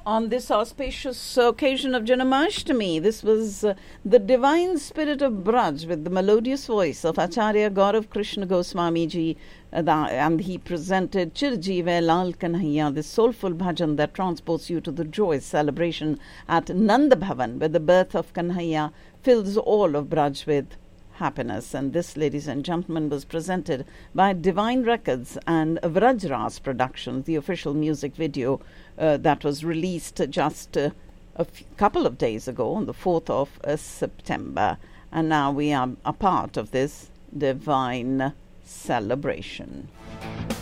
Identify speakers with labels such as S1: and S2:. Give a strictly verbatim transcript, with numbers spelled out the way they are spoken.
S1: On this auspicious occasion of Janmashtami, this was uh, the divine spirit of Braj with the melodious voice of Acharya Gaurav Krishna Goswami ji, uh, the, and he presented Chirjeeve Lal Kanhaiya, this soulful bhajan that transports you to the joyous celebration at Nanda Bhavan, where the birth of Kanhaiya fills all of Braj with happiness. And this, ladies and gentlemen, was presented by Divine Records and Vrajras Productions, the official music video uh, that was released just uh, a f- couple of days ago on the fourth of uh, September. And now we are a part of this divine celebration.